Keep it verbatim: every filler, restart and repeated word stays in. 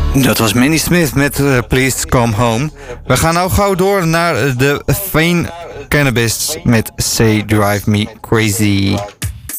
Dat was Manny Smith met uh, Please Come Home. We gaan nou gauw door naar de Fane Cannabis met Say Drive Me Crazy.